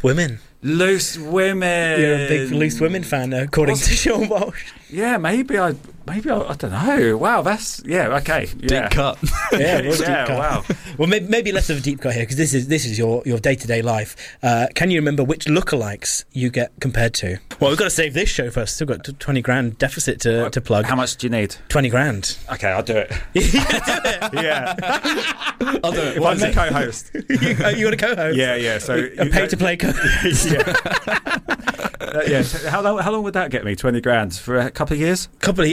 Loose Women. Loose Women. You're a big Loose Women fan, according to Sean Walsh. Yeah, maybe I don't know. Wow, okay. Yeah. Deep cut. Yeah, it was a deep cut. Wow. Well, maybe less of a deep cut here, because this is your day-to-day life. Can you remember which lookalikes you get compared to? Well, we've got to save this show first. Still got 20 grand deficit to plug. How much do you need? 20 grand. Okay, I'll do it. You gonna do it? Yeah. I'll do it. If I'm a co-host. You want a co-host? Yeah. So a pay-to-play co-host. Yeah. So how long would that get me? 20 grand for a couple of years?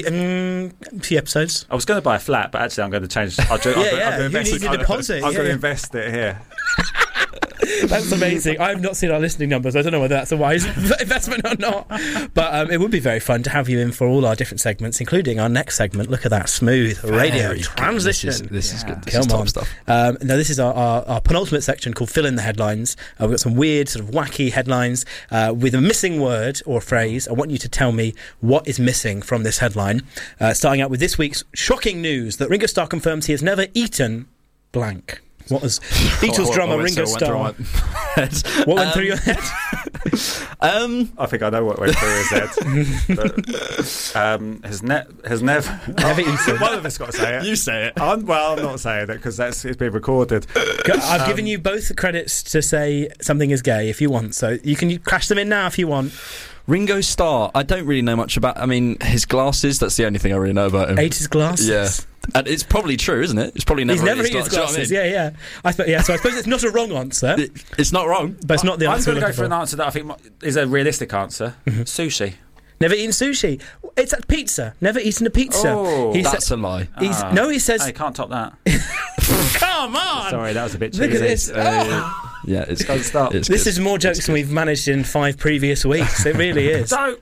Few episodes. I was going to buy a flat, but actually I'm going to change. I'm Who needs a deposit? I'm going to invest it here. That's amazing. I've not seen our listening numbers. I don't know whether that's a wise investment or not. But it would be very fun to have you in for all our different segments, including our next segment. Look at that smooth radio transition. This is good. This Come is top on. stuff. Now, this is our penultimate section called Fill in the Headlines. We've got some weird, sort of wacky headlines with a missing word or phrase. I want you to tell me what is missing from this headline. Starting out with this week's shocking news that Ringo Starr confirms he has never eaten blank. What was Beatles drummer Ringo Starr? What went through your head? I think I know what went through his head. But, has never eaten. One of us got to say it. You say it. I'm not saying it because it's been recorded. I've given you both the credits to say something is gay if you want, so you can crash them in now if you want. Ringo Starr, I don't really know much about. I mean, his glasses, that's the only thing I really know about him. Ate his glasses? Yeah. And it's probably true, isn't it? It's probably never He's never eaten eaten his glasses. Yeah. So I suppose it's not a wrong answer. It's not wrong. But it's not the answer. I'm going to go for an answer that I think is a realistic answer. Sushi. Never eaten sushi. It's a pizza. Never eaten a pizza. Oh, that's a lie. No, he says... I can't top that. Come on! Sorry, that was a bit cheesy. Look at this. Yeah, it's Don't stop. It's this good. is more jokes than we've managed in 5 previous weeks. It really is. Don't.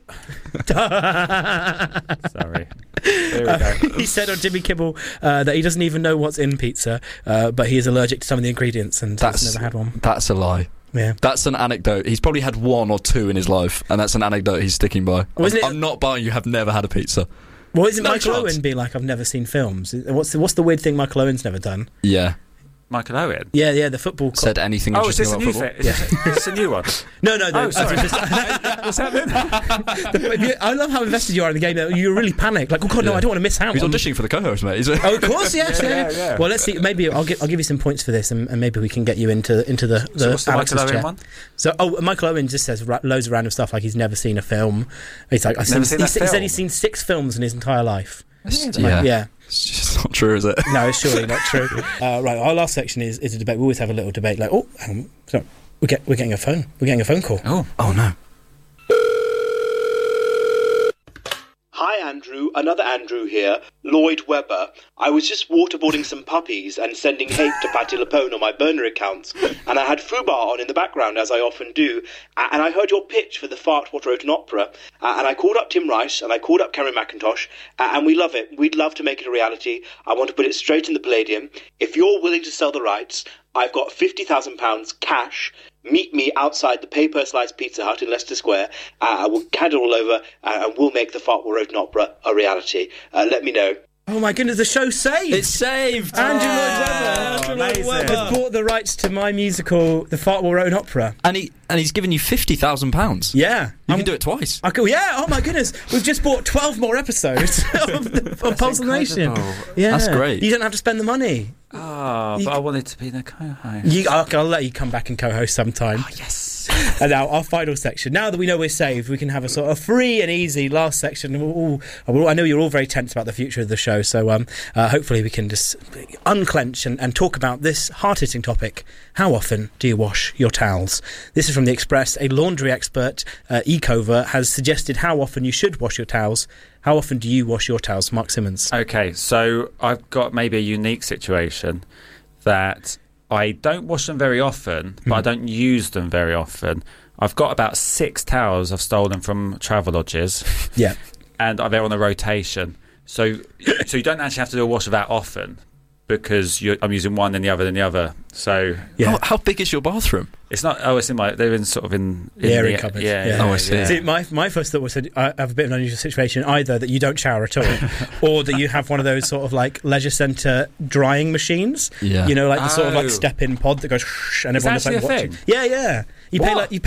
Sorry. Here we go. He said on Jimmy Kimmel that he doesn't even know what's in pizza, but he is allergic to some of the ingredients and has never had one. That's a lie. Yeah. That's an anecdote. He's probably had 1 or 2 in his life, and that's an anecdote he's sticking by. I'm not buying you have never had a pizza. Well, isn't No Michael chance. Owen be like, I've never seen films? What's the weird thing Michael Owen's never done? Yeah. Michael Owen. Yeah, the football. Said anything Oh, is this a about new football. thing? Is this a new one? No. Oh, sorry. What's happening? I love how invested you are in the game. You really panic. Like, oh god, no, I don't want to miss out. He's auditioning for the co-host, mate. Oh, of course, yes. Yeah. Well, let's see. Maybe I'll give you some points for this, and maybe we can get you into the So what's the Alex's Michael Owen chat. one? So, Michael Owen just says loads of random stuff, like he's never seen a film. He's like, he said he's seen 6 films in his entire life. Yeah. It's just not true, is it? No, it's surely not true. Right, our last section is a debate. We always have a little debate. Like, oh, hang on, sorry, we're getting a phone. We're getting a phone call. Oh no. Hi Andrew, another Andrew here, Lloyd Webber. I was just waterboarding some puppies and sending hate to Patti LuPone on my burner accounts, and I had Fubar on in the background, as I often do, and I heard your pitch for the Fart What Wrote an Opera, and I called up Tim Rice, and I called up Cameron McIntosh, and we love it. We'd love to make it a reality. I want to put it straight in the Palladium. If you're willing to sell the rights, I've got £50,000 cash. Meet me outside the Paper Slice Pizza Hut in Leicester Square. We'll hand it all over, and we'll make the Fart What Wrote an Opera a reality. Let me know. Oh my goodness, the show's saved! It's saved! Andrew Lloyd Webber has bought the rights to my musical, The Fart What Wrote an Opera. And he's given you £50,000. Yeah. You can do it twice. Yeah, oh my goodness. We've just bought 12 more episodes of Pulse of the Nation. Yeah. That's great. You don't have to spend the money. But I wanted to be the co-host. I'll let you come back and co-host sometime. Oh, yes. And now our final section. Now that we know we're saved, we can have a sort of free and easy last section. I know you're all very tense about the future of the show, so hopefully we can just unclench and talk about this hard-hitting topic. How often do you wash your towels? This is from The Express. A laundry expert, Ecover, has suggested how often you should wash your towels. How often do you wash your towels, Mark Simmons? Okay, so I've got maybe a unique situation that I don't wash them very often, but I don't use them very often. I've got about 6 towels I've stolen from Travelodges. Yeah. And they're on a rotation. So you don't actually have to do a wash that often because I'm using one then the other then the other. So yeah. How big is your bathroom? It's not. It's in they're in sort of in the airing cupboard. Yeah. Oh, I see. See, my first thought was that I have a bit of an unusual situation, either that you don't shower at all, or that you have one of those sort of like leisure centre drying machines. Yeah. You know, like the sort of like step-in pod that goes and everyone is just like actually a watching. thing? Yeah. You pay